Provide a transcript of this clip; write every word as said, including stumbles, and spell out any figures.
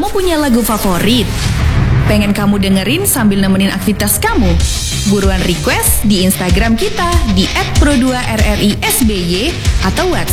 Kamu punya lagu favorit? Pengen kamu dengerin sambil nemenin aktivitas kamu? Buruan request di Instagram kita di et pro dua r r i s b y atau WhatsApp